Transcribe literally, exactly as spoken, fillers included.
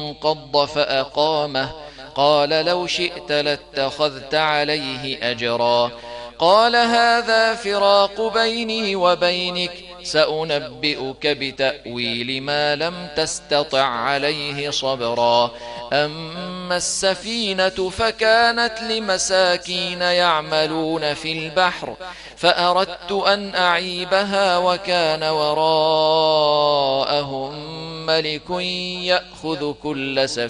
انقض فأقامه قال لو شئت لاتخذت عليه أجرا قال هذا فراق بيني وبينك سأنبئك بتأويل ما لم تستطع عليه صبرا أما السفينة فكانت لمساكين يعملون في البحر فأردت أن أعيبها وكان وراءهم ملك يأخذ كل سفينة